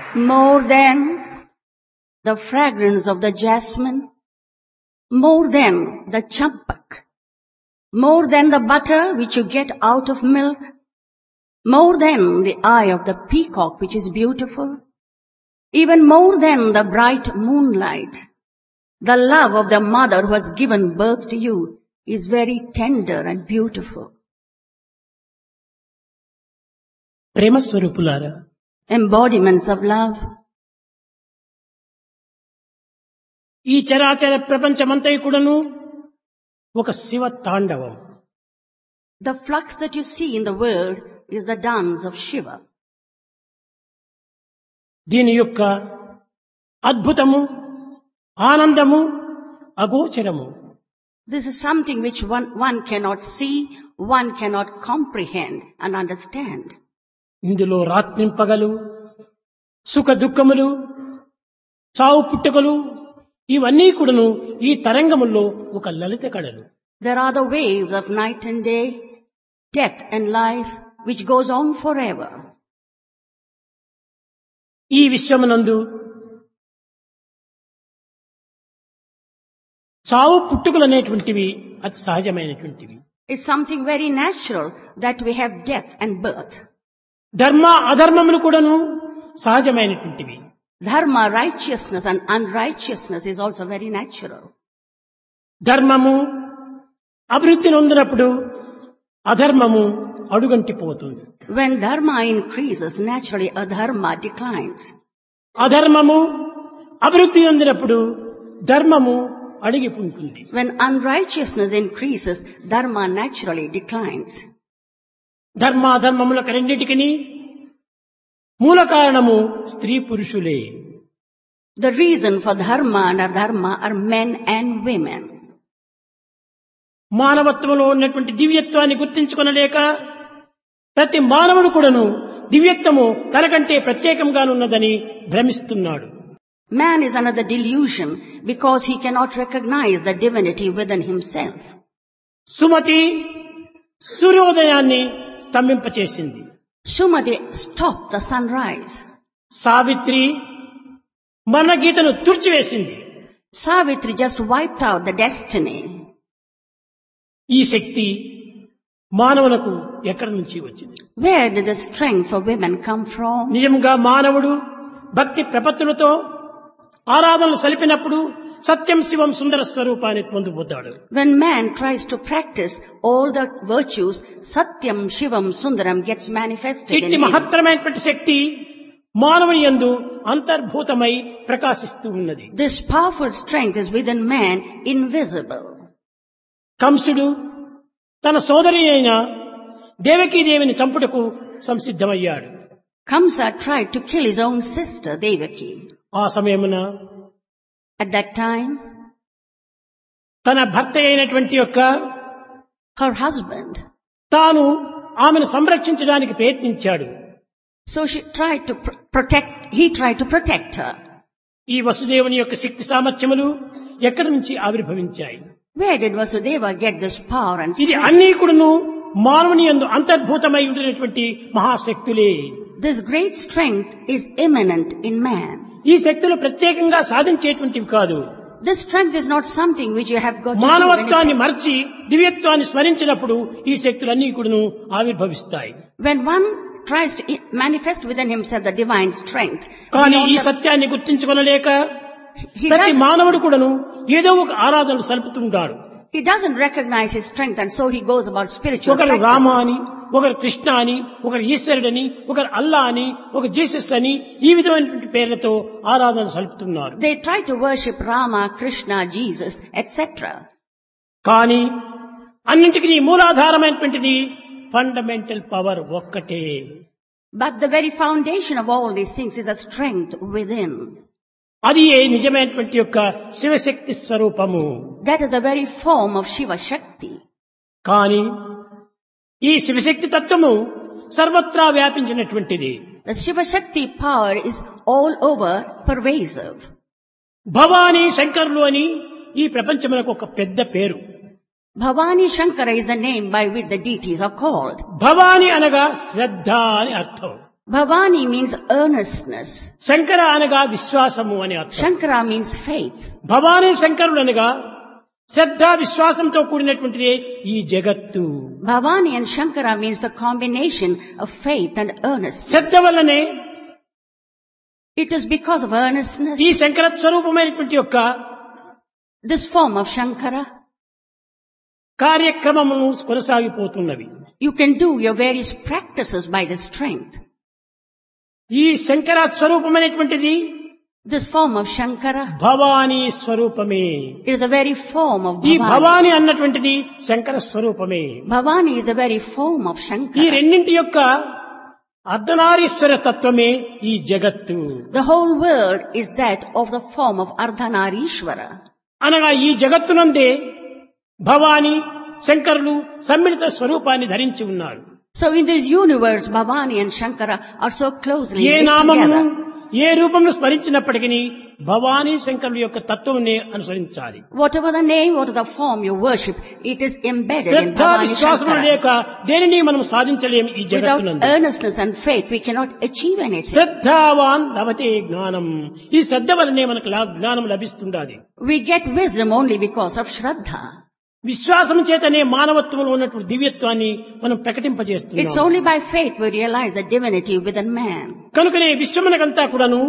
more than the fragrance of the jasmine, more than the champak, more than the butter which you get out of milk, more than the eye of the peacock which is beautiful, even more than the bright moonlight, the love of the mother who has given birth to you is very tender and beautiful. ప్రేమ స్వరూపులారా, Embodiments of love. ఈ చరాచర ప్రపంచమంతా కూడాను ఒక శివ తాండవం. The flux that you see in the world is the dance of Shiva. దీని యొక్క అద్భుతము, ఆనందము అగోచరము. This is something which one cannot see, one cannot comprehend and understand. ఇందులో రాత్రింపగలు, సుఖ దుఃఖములు, చావు పుట్టుకలు ఇవన్నీ కూడాను ఈ తరంగముల్లో ఒక లలిత కళలు. There are the waves of night and day, death and life, which goes on forever. ఈ విశ్వమునందు చావు పుట్టుకలు అనేటువంటివి అతి సహజమైనటువంటివి. It's something very natural that we have death and birth. ధర్మ అధర్మములు కూడాను సహజమైనటువంటివి. Dharma, righteousness and unrighteousness is also very natural. ధర్మము అభివృద్ధి నొందినప్పుడు అధర్మము అడుగంటిపోతుంది. When dharma increases, naturally adharma declines. అధర్మము అభివృద్ధి నొందినప్పుడు ధర్మము అడిగిపోతుంది. When unrighteousness increases, dharma naturally declines. ధర్మాధర్మములకు రెండింటికి మూల కారణము స్త్రీ పురుషులే. The reason for dharma and adharma are men and women. మానవత్వంలో ఉన్నటువంటి దివ్యత్వాన్ని గుర్తించుకొనలేక ప్రతి మానవుడు కూడాను దివ్యత్వము తనకంటే ప్రత్యేకంగానున్నదని భ్రమిస్తున్నాడు. Man is under the delusion because he cannot recognize the divinity within himself. Sumathi సూర్యోదయాన్ని స్తంభింపచేసింది. Sumati stopped the sunrise. Savitri మన గీతను తుడిచివేసింది. Savitri just wiped out the destiny. ఈ శక్తి మానవులకు ఎక్కడి నుంచి వచ్చింది? Where did the strength for women come from? నిజంగా మానవుడు భక్తి ప్రపత్తులతో ఆరాధనలు సలిపినప్పుడు సత్యం శివం సుందర స్వరూపాన్ని పొందుతాడు. When man tries to practice all the virtues, Satyam, Shivam, Sundaram gets manifested in ఇట్టి him. మహత్తరమైనటువంటి శక్తి మానవుని యందు అంతర్భూతమై ప్రకాశిస్తూ ఉన్నది. This powerful strength is within man, invisible. కంసుడు తన సోదరి అయిన దేవకీదేవిని చంపుటకు సంసిద్ధమయ్యాడు. Kamsa tried to kill his own sister, Devaki. ఆ సమయమున At that time, తన భర్త అయినటువంటి యొక్క her husband, తాను ఆమెను సంరక్షించడానికి ప్రయత్నించాడు. so he tried to protect her. ఈ వసుదేవుని యొక్క శక్తి సామర్థ్యములు ఎక్కడి నుంచి ఆవిర్భవించాయి? Where did Vasudeva get this power and ఇది strength? అన్నీ కూడాను మానవుని యందు అంతర్భూతమై ఉండినటువంటి మహాశక్తులే. This great strength is immanent in man. ఈ శక్తులు ప్రత్యేకంగా సాధించేటువంటివి కాదు. This strength is not something which you have got to do మానవత్వాన్ని anything. మరచి దివ్యత్వాన్ని స్మరించినప్పుడు ఈ శక్తులన్నీ కూడాను ఆవిర్భవిస్తాయి. When one tries to manifest within himself the divine strength, కానీ beyond ఈ the- సత్యాన్ని గుర్తించుకొనలేక he ప్రతి does- మానవుడు కూడాను ఏదో ఒక ఆరాధనలు సలుపుతుంటాడు. he doesn't recognize his strength, and so he goes about spiritual ఒకరు రామ practices. అని, ఒకరు కృష్ణ అని, ఒకరు ఈశ్వరుడని, ఒకరు అల్లా అని, ఒక జీసస్ అని ఈ విధమైనటువంటి పేర్లతో ఆరాధన సలుపుతున్నారు. They try to worship Rama, Krishna, Jesus, etc. కానీ అన్నింటికీ మూలాధారమైనటువంటిది ఫండమెంటల్ పవర్ ఒక్కటే. But the very foundation of all these things is a strength within. అది నిజమైనటువంటి యొక్క శివశక్తి స్వరూపము. That is the very form of Shiva Shakti. కానీ ఈ శివశక్తి తత్వము సర్వత్రా వ్యాపించినటువంటిది. The Shiva Shakti power is all over, pervasive. Bhavani శంకరులు అని ఈ ప్రపంచమునకు ఒక పెద్ద పేరు. Bhavani Shankara is the name by which the deities are called. Bhavani అనగా శ్రద్ధ అని అర్థం. Bhavani means earnestness. శంకర అనగా విశ్వాసము అని అర్థం. Shankara means faith. భవానీ శంకరుడు అనగా శ్రద్ధ విశ్వాసంతో కూడినటువంటిదే ఈ జగత్తు. Bhavani and Shankara means the combination of faith and earnestness. శ్రద్ధ వల్లనే It is because of earnestness, ఈ శంకర స్వరూపమైనటువంటి యొక్క this form of Shankara, కార్యక్రమమును కొనసాగిపోతున్నవి. you can do your various practices by the strength. ఈ Shankara స్వరూపమైనటువంటిది This form of Shankara, Bhavani స్వరూపమే. it is the very form of ఈ Bhavani. Bhavani అన్నటువంటిది శంకర స్వరూపమే. Bhavani is the very form of ఈ Shankara. రెండింటి యొక్క అర్ధనారీశ్వర తత్వమే ఈ జగత్తు. The whole world is that of the form of Ardhanarishvara. అనగా ఈ జగత్తునందే భవానీ శంకరులు సమ్మిళిత స్వరూపాన్ని ధరించి ఉన్నారు. So in this universe, Bhavani and Shankara are so closely A linked నామమును together. ఏ రూపంలో స్మరించినప్పటికీ భవానీ శంకరుల యొక్క తత్వమునే అనుసరించాలి. Whatever the name, whatever the form you worship, it is embedded in Shraddha Bhavani విశ్వాసము Shankara. లేక దేనిని మనం సాధించలేము ఈ Without జగత్తునందు. earnestness and faith, we cannot achieve anything. శ్రద్ధావాన్ లభతే జ్ఞానం. ఈ శ్రద్ధ వలనే మనకు జ్ఞానం లభిస్తుండాలి. We get wisdom only because of Shraddha. విశ్వాసం చేతనే మానవత్వంలో ఉన్నటువంటి దివ్యత్వాన్ని మనం It's ప్రకటింపజేస్తున్నాం. only by faith we realize the divinity within man. కనుకనే విశ్వమునకంతా కూడాను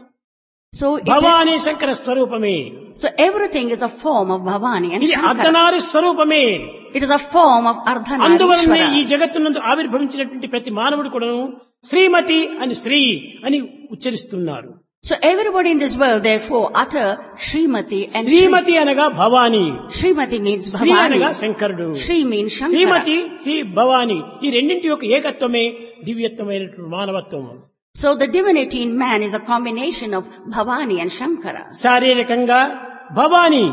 So భవానీ శంకర స్వరూపమే. so everything is a form of Bhavani and ఇది Shankara. అర్ధనారి స్వరూపమే. It is a form of అందువలనే ఈ Ardhanarishvara. జగత్తునందు ఆవిర్భవించినటువంటి ప్రతి మానవుడు కూడాను శ్రీమతి అని శ్రీ అని ఉచ్చరిస్తున్నారు. So everybody in this world therefore utter Srimati and Sri. శ్రీమతి అనగా భవానీ, Srimati means శ్రీ అనగా Bhavani. శంకరుడు. Sri means Shankara. శ్రీమతి శ్రీ భవానీ ఈ రెండింటి యొక్క ఏకత్వమే దివ్యత్వమైనటువంటి మానవత్వము. So the divinity in man is a combination of Bhavani and Shankara. శారీరకంగా Bhavani,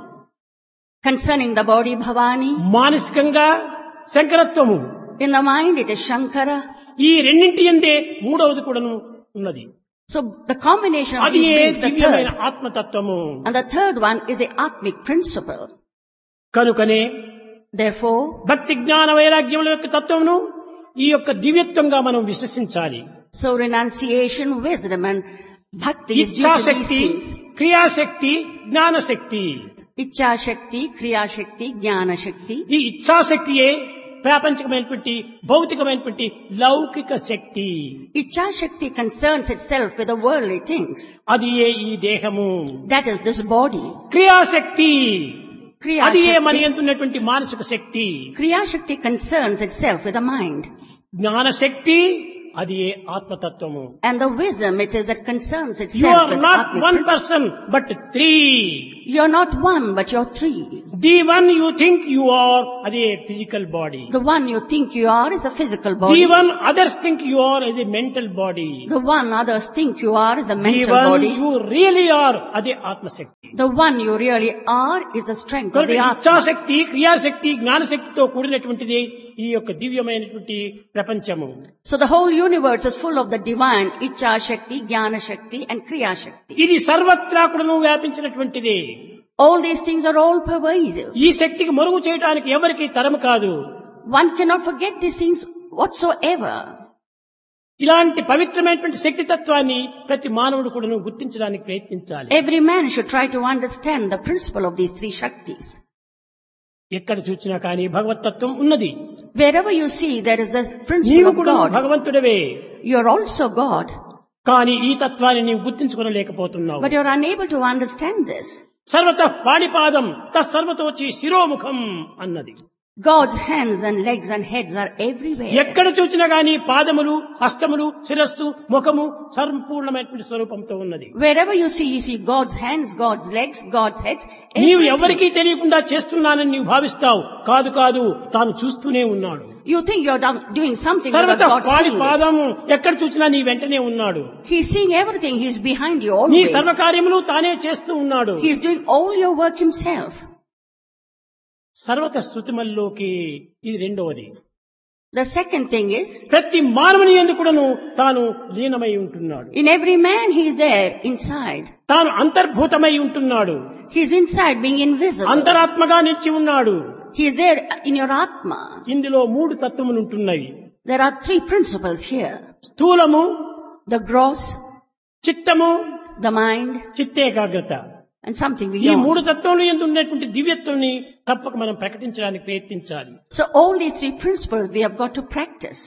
Concerning the body, Bhavani. మానసికంగా శంకరత్వము. In the mind, it is Shankara. ఈ రెండింటి యందే మూడవది కూడాను ఉన్నది. So the combination of అది these brings the దివ్యమైన third. ఆత్మతత్వము. And the third one is the Atmic principle. కనుకనే Therefore, భక్తి జ్ఞాన వైరాగ్యముల యొక్క తత్వమును ఈ యొక్క దివ్యత్వంగా మనం విశ్వసించాలి. so renunciation, wisdom and bhakti is due to these ఇచ్ఛాశక్తి, things. క్రియాశక్తి, జ్ఞానశక్తి. Ichha Shakti, Kriya Shakti, Jnana Shakti. ఈ ఇచ్ఛాశక్తియే ప్రాపంచికమైనటువంటి భౌతికమైనటువంటి లౌకిక శక్తి. Ichha Shakti concerns itself with the worldly things. అది ఏ ఈ దేహము. That is this body. క్రియాశక్తి Kriya అది ఏ మరి Shakti, ఎంతున్నటువంటి మానసిక శక్తి. Kriya Shakti concerns itself with the mind. జ్ఞానశక్తి అది ఏ ఆత్మతత్వము. And the wisdom, it is that concerns You itself are with not Atmic one principle. person but three. You're not one, but you're three. The one you think you are అది ఏ physical body. The one you think you are is a physical body. The one others think you are is a mental body. The one others think you are is the The mental one body. you really are అదే ఆత్మశక్తి. The one you really are is the strength of కనుక the Atma. ఇచ్ఛాశక్తి, క్రియాశక్తి, జ్ఞానశక్తితో కూడినటువంటిది ఈ యొక్క దివ్యమైనటువంటి ప్రపంచము. So the whole universe is full of the divine Ichha Shakti, Jnana Shakti and Kriya Shakti. ఇది సర్వత్రా కూడాను వ్యాపించినటువంటిది. All these things are all pervasive. ఈ శక్తికి మరుగు చేయడానికి ఎవరికి తరం కాదు. One cannot forget these things whatsoever. ఇలాంటి పవిత్రమైనటువంటి శక్తి తత్వాన్ని ప్రతి మానవుడు కూడాను గుర్తించడానికి ప్రయత్నించాలి. Every man should try to understand the principle of these three Shaktis. ఎక్కడ చూసినా కానీ భగవతత్వం ఉన్నది. Wherever you see, there is the principle నీవు of కూడా God. భగవంతుడవే. You are also God, కానీ ఈ తత్వాన్ని నీవు గుర్తించుకోలేకపోతున్నావు. but you are unable to understand this. సర్వత పాణిపాదం తత్సర్వతోచి శిరోముఖం అన్నది. God's hands and legs and heads are everywhere. ఎక్కడ చూసినా గానీ పాదములు, హస్తములు, శిరస్సు, ముఖము సంపూర్ణమైనటువంటి స్వరూపంతో ఉన్నది. Wherever you see God's hands, God's legs, God's heads. నీవు everything. ఎవరికీ తెలియకుండా చేస్తున్నానని నీవు భావిస్తావు. కాదు కాదు, తాను చూస్తూనే ఉన్నాడు. You think you're doing something without సర్వత God seeing it. పాణిపాదము ఎక్కడ చూసినా నీ వెంటనే ఉన్నాడు. He's seeing everything. He's behind you నీ always. సర్వకార్యములు తానే చేస్తూ ఉన్నాడు. He's doing all your work himself. సర్వత స్థుతిమల్లోకి ఇది రెండవది. The second thing is, ప్రతి మానవుని యందు కూడాను తాను లీనమై ఉంటున్నాడు. in every man he is there inside. తాను అంతర్భూతమై ఉంటున్నాడు. He's inside being invisible. అంతరాత్మగా నిలిచి ఉన్నాడు. He is there in your Atma. ఇందులో మూడు తత్వములు ఉంటున్నవి. There are three principles here. స్థూలము, The gross, చిత్తము, the mind, చిత్తేకాగ్రత. and something ఈ మూడు beyond. తత్వంలో ఎందు ఉన్నటువంటి దివ్యత్వాన్ని తప్పక మనం ప్రకటించడానికి ప్రయత్నించాలి. So all these three principles we have got to practice.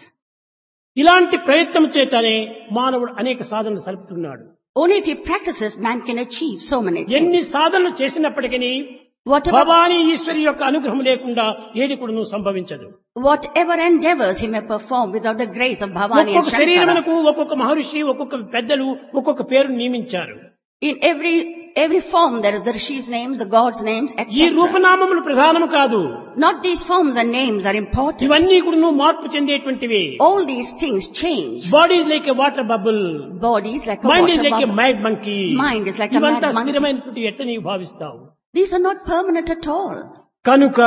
ఇలాంటి ప్రయత్నం చేతనే మానవుడు అనేక సాధనలు సలుపుతున్నాడు. Only if he practices, man can achieve so many ఎన్ని things. సాధనలు చేసినప్పటికీ Whatever, భవానీ ఈశ్వరి యొక్క అనుగ్రహం లేకుండా ఏది కూడా సంభవించదు. whatever endeavors he may perform without the grace of Bhavani and ఒక్కొక్క Shankara. శరీరమునకు ఒక్కొక్క మహర్షి, ఒక్కొక్క పెద్దలు ఒక్కొక్క పేరు నియమించారు. In every form there is the Rishi's names, the God's names, ఈ etc. రూపనామములు ప్రధానము కాదు. Not these forms and names are important. ఇవన్నీ కూడా మార్పు చెందేటువంటివి. All these things change. Body is like a water bubble, Body is like a mind is water like a bubble. మైడ్ monkey. Mind is like a mad ఇవంతా monkey. స్థిరమైనటువంటి ఎట్లా నీవు భావిస్తావు? These are not permanent at all. కనుక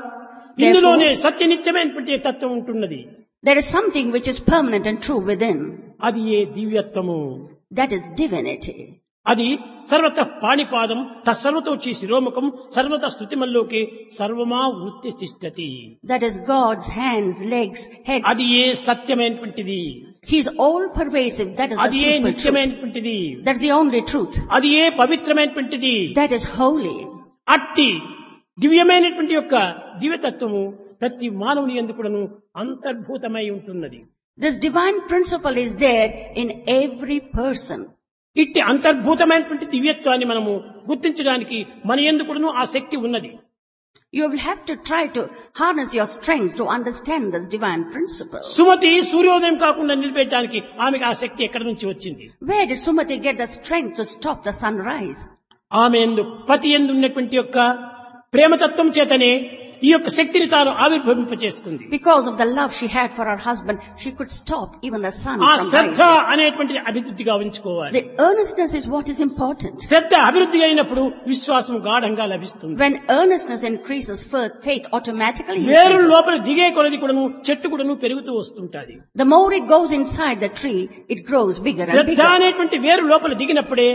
ఇందులోనే సత్యనిత్యమైనటువంటి తత్వం ఉంటున్నది. There is something which is permanent and true within. అది ఏ దివ్యత్వము. That is divinity. అది సర్వత పాణిపాదం తత్సర్వతోచి శిరోముఖం సర్వత స్థుతిమల్లోకి సర్వమా వృత్తి తిష్టతి. That is God's hands, legs, head. అది ఏ సత్యమైనటువంటిది. He is all pervasive. That is the అది ఏ simple truth. నిత్యమైనటువంటిది. That is the only truth. అది ఏ పవిత్రమైనటువంటిది. That is holy. అట్టి దివ్యమైనటువంటి యొక్క దివ్యతత్వము ప్రతి మానవుని యందు కూడాను అంతర్భూతమై ఉంటున్నది. This divine principle is there in every person. ఇట్టి అంతర్భూతమైనటువంటి దివ్యత్వాన్ని మనము గుర్తించడానికి మన యందు కూడాను ఆ శక్తి ఉన్నది. You will have to try to harness your strength to understand this divine principle. Sumathi సూర్యోదయం కాకుండా నిలిపేయడానికి ఆమెకు ఆ శక్తి ఎక్కడి నుంచి వచ్చింది? Where did Sumati get the strength to stop the sunrise? ఆమె యందు పతి యందు ఉన్నటువంటి యొక్క ప్రేమతత్వం చేతనే ఈ యొక్క శక్తిని తాను ఆవిర్భవింపచేసుకుంది. Because of the love she had for her husband, she could stop even the sun ఆ from శ్రద్ధ rising. అనేటువంటిది అభివృద్ధిగా ఉంచుకోవాలి. The earnestness is what is important. శ్రద్ధ అభివృద్ధి అయినప్పుడు విశ్వాసం గాఢంగా లభిస్తుంది. When earnestness increases, faith automatically వేరు increases. లోపల దిగే కొలది కూడాను చెట్టు కూడాను పెరుగుతూ వస్తుంటాది. The more it goes inside the tree, it grows bigger and Shraddha bigger. అనేటువంటి వేరు లోపల దిగినప్పుడే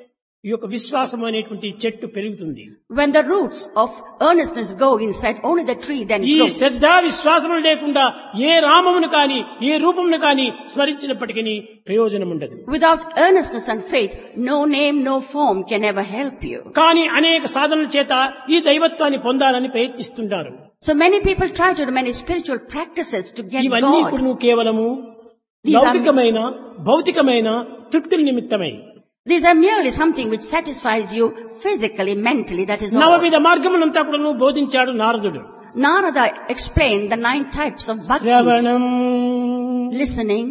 ఈ యొక్క విశ్వాసం అనేటువంటి చెట్టు పెరుగుతుంది. When the roots of earnestness go inside, only the tree then ఈ grows. శ్రద్ధ విశ్వాసములు లేకుండా ఏ రామమును కాని ఏ రూపమును కాని స్మరించినప్పటికీ ప్రయోజనం ఉండదు. Without earnestness and faith, no name, no form can ever help you. కానీ అనేక సాధనల చేత ఈ దైవత్వాన్ని పొందాలని ప్రయత్నిస్తుంటారు. So many people try to do many spiritual practices to get ఇవన్నీ God. కూడా కేవలము లౌకికమైన భౌతికమైన తృప్తుల నిమిత్తమై. These are merely something which satisfies you physically, mentally, that is all. నవవిధ మార్గములంతా కూడా బోధించాడు నారదుడు. Narada explained the 9 types of bhaktis. శ్రవణం, Listening,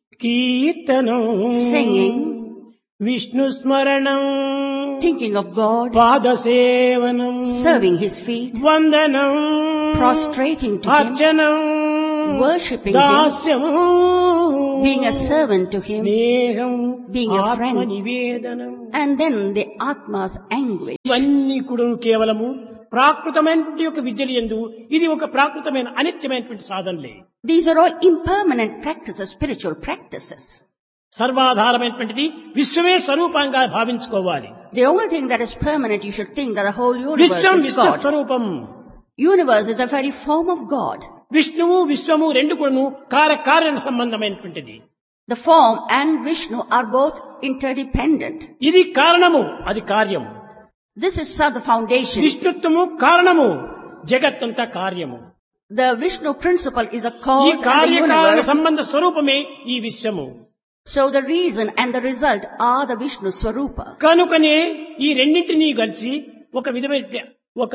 కీర్తనం, singing, విష్ణు స్మరణం, thinking of God, పాదసేవనం, serving His feet, వందనం, prostrating to Him, అర్చనం, worshipping Him, Dasyam, being a servant to Him, స్నేహం, being a friend. ఆత్మనివేదనం. and then the Atma's anguish. ఇవన్నీ కూడా కేవలము ప్రాకృతమైనటువంటి యొక్క విద్యలు యందు ఇది ఒక ప్రాకృతమైన అనిత్యమైనటువంటి సాధనలే. These are all impermanent practices, spiritual practices. సర్వాధారమైనటువంటిది విశ్వమే స్వరూపంగా భావించుకోవాలి. The only thing that is permanent, you should think that the whole universe Vishwam is విశ్వ God. స్వరూపం. Universe is the very form of God. విష్ణువు విశ్వము రెండు కూడాను కార్య సంబంధమైనటువంటిది. The form and Vishnu are both interdependent. ఇది కారణము, అది కార్యము. This is the foundation. విష్ణుత్వము కారణము, జగత్తంతా కార్యము. The Vishnu principle is a ఈ cause and the కార్యకారణ universe. సంబంధ స్వరూపమే ఈ విశ్వము. So the reason and the result are the Vishnu Swarupa. కనుకనే ఈ రెండింటినీ కలిసి ఒక విధమైన ఒక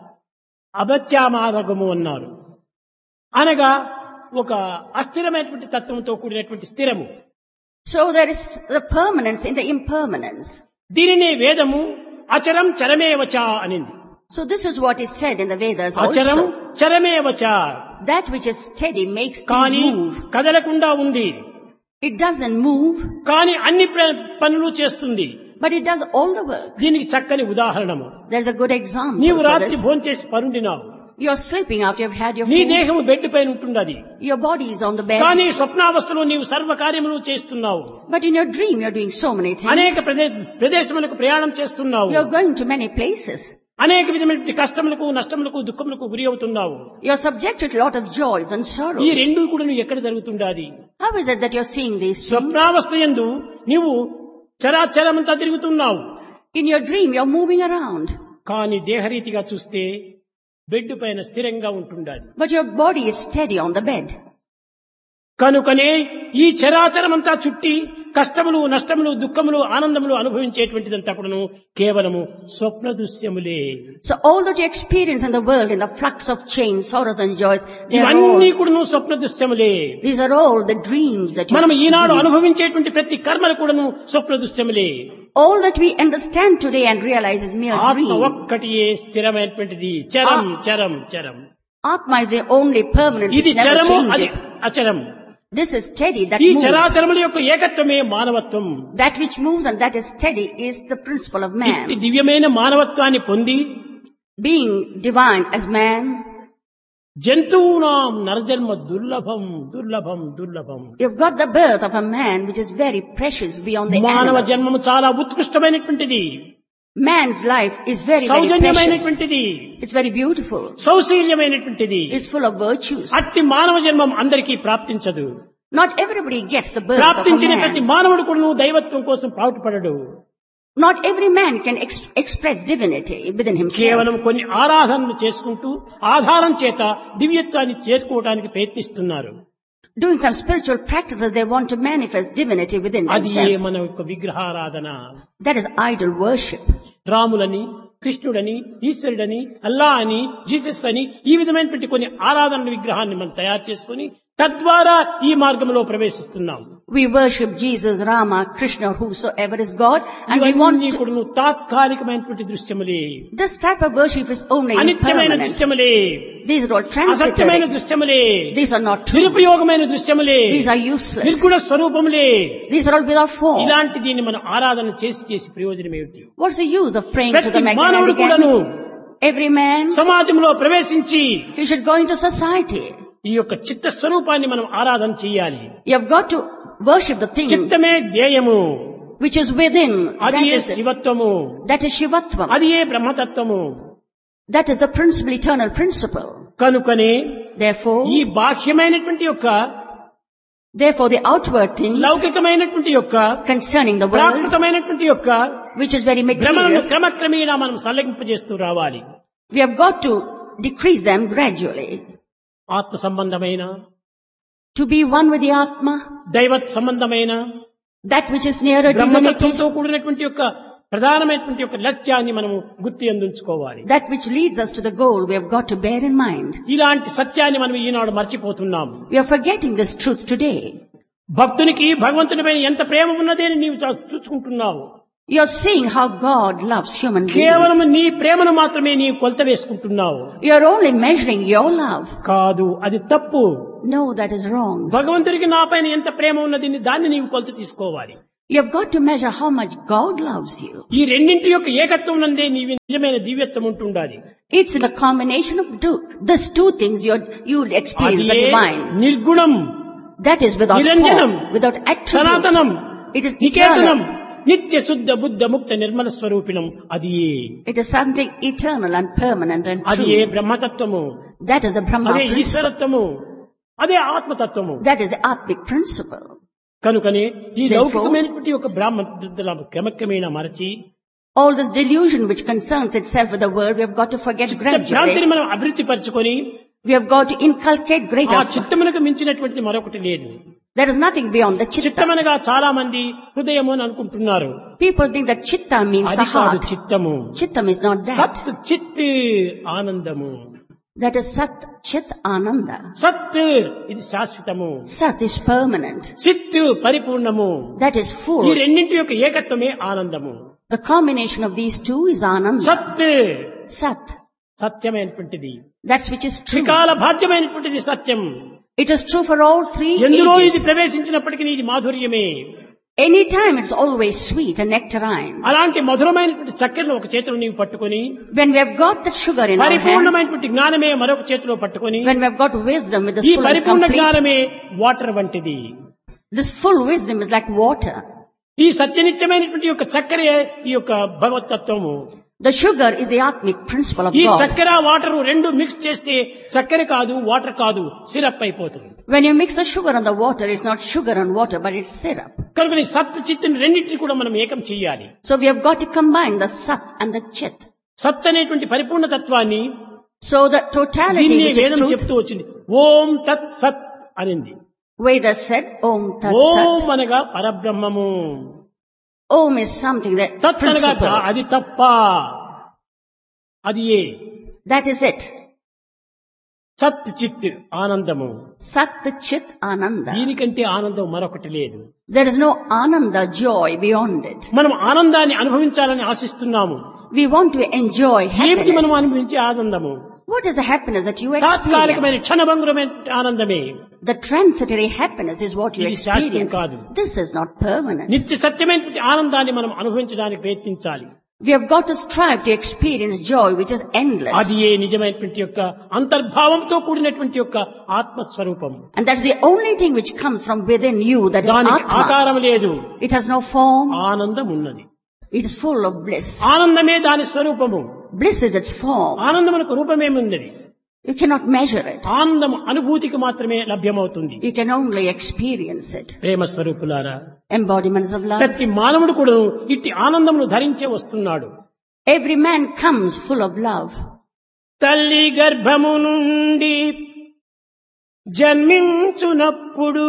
అభత్యామార్గము అన్నారు. అనగా ఒక అస్థిరమైనటువంటి తత్వంతో కూడినటువంటి స్థిరము. So there is the permanence in the impermanence. దీనినే వేదము అచరం చరమేవచ అనింది. So this is what is said in the Vedas అచరం also. చరమేవచ. That which is steady makes things కానీ move. కదలకుండా ఉంది. It doesn't move, కానీ అన్ని పనులు చేస్తుంది. but it does all the work. దీనికి చక్కని ఉదాహరణము. There's a good example నీవు for రాత్రి this. భోంచేసి పరుండినావు. You're sleeping after you've had your నీ food. దేహము బెడ్ పైన ఉంటున్నది. Your body is on the bed. కానీ స్వప్నావస్థలో నీవు సర్వ కార్యములు చేస్తున్నావు. But in your dream, you're doing so many అనేక things. ప్రదేశములకు ప్రయాణం చేస్తున్నావు. You're going to many places. అనేక విధమైనటువంటి కష్టములకు నష్టములకు దుఃఖములకు గురి అవుతున్నావు. You're subjected to a lot of joys and ఈ sorrows. రెండు కూడా నువ్వు ఎక్కడ జరుగుతుండాది? How is it that you're seeing these things? స్వప్నావస్థ యందు నీవు చరాచరమంతా తిరుగుతున్నావు. In your dream, you're moving around. కానీ దేహరీతిగా చూస్తే బెడ్ పైన స్థిరంగా ఉంటుండాలి. But your body is steady on the bed. కనుకనే ఈ చరాచరమంతా చుట్టి కష్టములు నష్టములు దుఃఖములు ఆనందములు అనుభవించేటువంటిదంతా కూడాను కేవలము స్వప్న దృశ్యములే. So all that you experience in the world, in the flux of change, sorrows and joys, ఇవన్నీ కూడాను స్వప్న దృశ్యములే. these are all the dreams that మనం ఈనాడు you అనుభవించేటువంటి ప్రతి కర్మలు కూడాను స్వప్న దృశ్యములే. all that we understand today and realize is mere ఆత్మ dream. ఒక్కటియే స్థిరమైనటువంటిది. చరం చరం చరం. Atma is the only permanent ఇది which never చరము, అది changes. అచరం. This is steady, that ఈ moves. చరాచరముల యొక్క ఏకత్వమే మానవత్వం. That which moves and that is steady is the principle of man. ఇట్టి దివ్యమైన మానవత్వాన్ని పొంది Being divine as man, జంతువునాం నరజన్మ దుర్లభం దుర్లభం దుర్లభం. you've got the birth of a man which is very precious beyond the మానవ animal. జన్మము చాలా ఉత్కృష్టమైనటువంటిది, Man's life is very, very precious. సౌజన్యమైనటువంటిది, It's very beautiful. సౌశీల్యమైనటువంటిది. It's full of virtues. అట్టి మానవ జన్మం అందరికీ ప్రాప్తించదు. Not everybody gets the birth of a ప్రాప్తించిన ప్రతి man. మానవుడు కూడా దైవత్వం కోసం పాటుపడడు. Not every man can express divinity within కేవలం himself. కొన్ని ఆరాధనలు చేసుకుంటూ ఆధారం చేత దివ్యత్వాన్ని చేరుకోవడానికి ప్రయత్నిస్తున్నారు. Doing some spiritual practices, they want to manifest divinity within అది themselves. మన యొక్క విగ్రహారాధన. That is idol worship. రాములని, కృష్ణుడని, ఈశ్వరుడని, అల్లా అని, జీసస్ అని ఈ విధమైనటువంటి కొన్ని ఆరాధన విగ్రహాన్ని మనం తయారు చేసుకుని తద్వారా ఈ మార్గంలో ప్రవేశిస్తున్నాం. We worship Jesus, Rama, Krishna, or whosoever is God, and we want ఇవన్నీ to, కూడా తాత్కాలికమైనటువంటి దృశ్యములే, this type of worship is only అనిత్యమైన impermanent. దృశ్యములే, These are all అసత్యమైన transitory. దృశ్యములే, These are not true. నిరుపయోగమైన దృశ్యములే, These are useless. నిర్గుణ స్వరూపములే. These are all without form. ఇలాంటి దీన్ని మనం ఆరాధన చేసి ప్రయోజనం ఏమిటి? What's the use of praying to the ప్రతి magnetic మానవుడు కూడాను Every man, సమాజంలో ప్రవేశించి he should go into society. ఈ యొక్క చిత్త స్వరూపాన్ని మనం ఆరాధన చేయాలి. You have got to worship the thing చిత్తమే ధ్యేయము, which is within. అది ఏ శివత్వము, That is Shivatvam. అది ఏ బ్రహ్మతత్వము. That is the principle, eternal principle. కనుకనే Therefore, ఈ బాహ్యమైనటువంటి యొక్క the outward things లౌకికమైనటువంటి యొక్క concerning the world, ప్రాకృతమైనటువంటి యొక్క which is very భ్రమలను material, క్రమక్రమేణా మనం సల్లగింపజేస్తూ రావాలి. we have got to decrease them gradually. ఆత్మ సంబంధమైన, To be one with the Atma, దైవత్ సంబంధమైన, that which is nearer divinity, బ్రహ్మతత్వంతో కూడినటువంటి యొక్క ప్రధానమైనటువంటి యొక్క లక్ష్యాన్ని మనము గుర్తు అందించుకోవాలి. that which leads us to the goal, we have got to bear in mind. ఇలాంటి సత్యాన్ని మనం ఈనాడు మర్చిపోతున్నాం. We are forgetting this truth today. భక్తునికి భగవంతునిపై ఎంత ప్రేమ ఉన్నది అని నీవు చూసుకుంటున్నావు. You are seeing how God loves human కేవలం beings. నీ ప్రేమను మాత్రమే నీవు కొలత వేసుకుంటున్నావు. You are only measuring your love. కాదు, అది తప్పు. No, that is wrong. భగవంతుడికి నా పైన ఎంత ప్రేమ ఉన్నది దాన్ని నీవు కొలత తీసుకోవాలి. You have got to measure how much God loves you. ఈ రెండింటి యొక్క ఏకత్వం నందే నీవు నిజమైన దివ్యత్వం ఉంటుండాలి. It's in the combination of these two things you will experience the అది divine. నిర్గుణం, That is without నిరంజనం, form, without attribute. సనాతనం, It is నికేతనం, eternal. నిత్య శుద్ధ బుద్ధ ముక్త నిర్మల స్వరూపిణం. అది It is something eternal and permanent and అది ఏ true. బ్రహ్మతత్వము, That is the Brahma అదే principle. ఈశ్వరత్వము, అదే ఆత్మతత్వము. That is the Atmic principle. కనుకనే ఈ Therefore, లౌకికమైనటువంటి ఒక బ్రాహ్మణ క్రమక్రమేణా మరచి all this delusion which concerns itself with the world, we have got to forget భ్రాంతిని gradually. మనం అభివృద్ధి పరచుకొని We have got to inculcate ఆ greater. చిత్తమునకు మించినటువంటిది మరొకటి లేదు. There is nothing beyond the chitta. చిత్తమనగా చాలా మంది హృదయము అని అనుకుంటున్నారు. People think that chitta means అది the కాదు heart. చిత్తము. Chittam is not that. సత్ చిత్ ఆనందము. That is Sat, Chit, Ananda. సత్ ఇది శాశ్వతము, Sat is permanent. చిత్ పరిపూర్ణము. That is ఈ full. రెండింటి యొక్క ఏకత్వమే ఆనందము. The combination of these two is Ananda. సత్ Sat. సత్యమైనటువంటిది, That which is true. త్రికాల భాగ్యమైనటువంటిది సత్యం. It is true for all three ఎందులో ఇది ages. ప్రవేశించినప్పటికీ ఇది మాధుర్యమే. Anytime it's always sweet and nectarine. అలాంటి మధురమైనటువంటి చక్కెరను ఒక చేతిలో నీవు పట్టుకొని, When we have got that sugar in our hands, పరిపూర్ణమైనటువంటి జ్ఞానమే మరొక చేతిలో పట్టుకొని, when we have got wisdom with the ఈ full and పరిపూర్ణ complete, జ్ఞానమే వాటర్ వంటిది. this full wisdom is like water. ఈ సత్యనిత్యమైనటువంటి యొక్క చక్కెరే ఈ యొక్క భగవతత్వము. The sugar is the atmic principle of ఈ God. చక్కెర వాటర్ రెండు మిక్స్ చేస్తే చక్కెర కాదు, వాటర్ కాదు, సిరప్ అయిపోతుంది. When you mix the sugar and the water, it's not sugar and water, but it's syrup. కనుక సత్ చిత్ రెండింటిని కూడా మనం ఏకం చెయ్యాలి. So we have got to combine the sat and the chit. సత్ అనేటువంటి పరిపూర్ణ తత్వాన్ని So the totality దీన్ని which is వేదం truth, చెప్తూ వచ్చింది. ఓం తత్ సత్ అనింది. Vedas said, Om Tat ఓం Sat. అనగా పరబ్రహ్మము, Om is something that తత్ అనగా principle. అది తప్ప, అది ఏ. That is it. సత్ చిత్ ఆనందము. Sat Chit Ananda. దీనికంటే ఆనందం మరొకటి లేదు. There is no Ananda, joy beyond it. మనం ఆనందాన్ని అనుభవించాలని ఆశిస్తున్నాము. We want to enjoy ఏమిటి మనం happiness. అనుభవించే ఆనందము? What is the happiness that you experience? తాత్కాలికమైన క్షణభంగురమైన ఆనందమే. The transitory happiness is what you ఇది శాశ్వతం experience. కాదు. This is not permanent. నిత్య సత్యమైనటువంటి ఆనందాన్ని మనం అనుభవించడానికి ప్రయత్నించాలి. We have got to strive to experience joy which is endless. అది ఏ నిజమైనటువంటి యొక్క అంతర్భావంతో కూడినటువంటి యొక్క ఆత్మస్వరూపం. And that's the only thing which comes from within you, that is దానికి Atma. ఆకారం లేదు, It has no form. ఆనందం ఉన్నది. It is full of bliss. ఆనందమే దాని స్వరూపము. Bliss is its form. ఆనందమునకు రూపమేముంది? You cannot measure it. ఆనందం అనుభూతికి మాత్రమే లభ్యమవుతుంది. You can only experience it. ప్రేమ స్వరూపులారా, Embodiments of love. ప్రతి మానవుడు కూడా ఇట్టి ఆనందమును ధరించే వస్తున్నాడు. Every man comes full of love. తల్లి గర్భము నుండి జన్మించునప్పుడు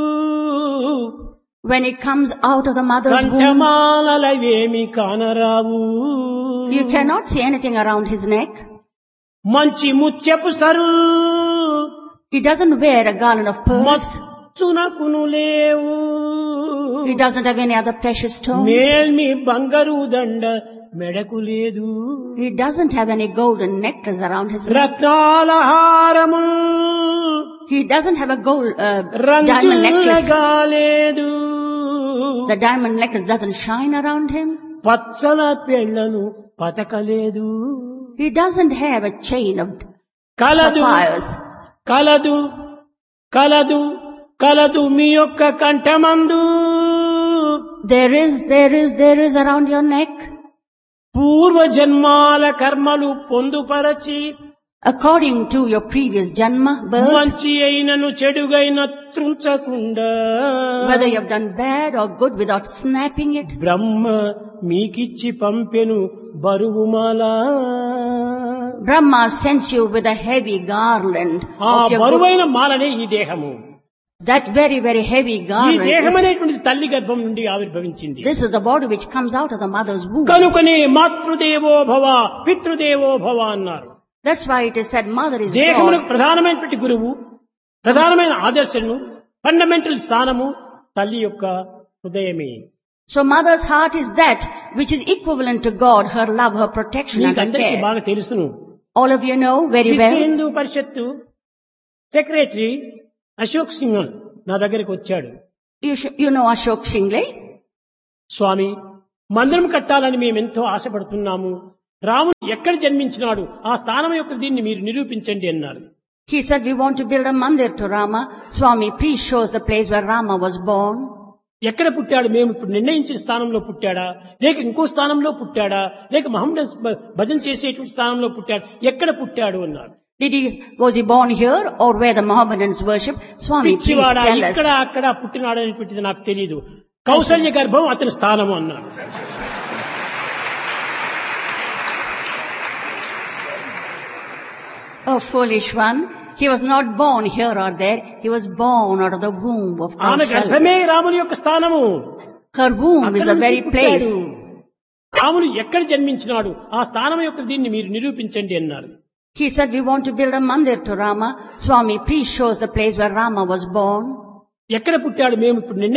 When he comes out of the mother's womb, కంఠమాలవేమి కానరావు. you cannot see anything around his neck. మంచి ముత్యపు sir He doesn't wear a garland of pearls. మత్తునకును లేవు. He doesn't have any other precious stones. మేల్మి బంగారు దండ మెడకు లేదు. He doesn't have any golden necklace around his neck. రత్నాల హారము He doesn't have a diamond necklace. రంగులగా లేదు. The diamond necklace doesn't shine around him. Pachchala పెళ్లను పతకలేదు. He doesn't have a chain of కలదు sapphires. కలదు కలదు కలదు మీ యొక్క కంఠమందు There is around your neck. పూర్వ జన్మాల కర్మలు పొందుపరచి According to your previous janma birth, మంచి అయినను చెడుగైన త్రుంచకుండా whether you have done bad or good without snapping it, బ్రహ్మ మీకిచ్చి పంపెను బరువుమాల. Brahma sends you with a heavy garland ఆ of your good. బరువైన మాలనే ఈ దేహము. That very, very heavy ఈ garland. దేహం అనేటువంటిది తల్లి గర్భం నుండి ఆవిర్భవించింది. This is the body which comes out of the mother's womb. కనుకనే మాతృదేవో భవ పితృదేవో భవ అన్నారు. That's why it is said mother is దేహములకు God. ప్రధానమైనటువంటి గురువు, ప్రధానమైన ఆదర్శను, ఫండమెంటల్ స్థానము తల్లి యొక్క హృదయమే. So mother's heart is that which is equivalent to God, her love, her protection and her మీకందరికీ care. బాగా తెలుసును. All of you know very విశ్వ well. హిందూ పరిషత్తు సెక్రటరీ అశోక్ సింగ్ నా దగ్గరికి వచ్చాడు. You know Ashok Shingle. స్వామి, మందిరం కట్టాలని మేమెంతో ఆశపడుతున్నాము. రాముడు ఎక్కడ జన్మించినాడు, ఆ స్థానం యొక్క దీన్ని మీరు నిరూపించండి అన్నారు. He said, we want to build a mandir to Rama. Swami, please show us the place where Rama was born. ఎక్కడ పుట్టాడు, మేము ఇప్పుడు నిర్ణయించిన స్థానంలో పుట్టాడా, లేక ఇంకో స్థానంలో పుట్టాడా, లేక మహమ్మద్ భజన చేసేటువంటి స్థానంలో పుట్టాడు, ఎక్కడ పుట్టాడు అన్నారు. Was he born here or where the Mohammedans worship? Swami, please పిచ్చివాడా, tell us. ఇక్కడ అక్కడ పుట్టినాడు అనేటువంటిది నాకు తెలియదు. కౌసల్య గర్భం అతని స్థానము అన్నాడు. Oh, foolish one. He was not born here or there. He was born out of the womb of ఆమె Kausalya. గర్భమే రాముని యొక్క స్థానము. Her womb is అక్కడి the నుంచి very పుట్టాడు. place. రాముడు ఎక్కడ జన్మించినాడు, ఆ స్థానం యొక్క దీన్ని మీరు నిరూపించండి అన్నారు. He said, we want to build a mandir to Rama. Swami, please show us the place where Rama was born. ఎక్కడ పుట్టాడు, మేము ఇప్పుడు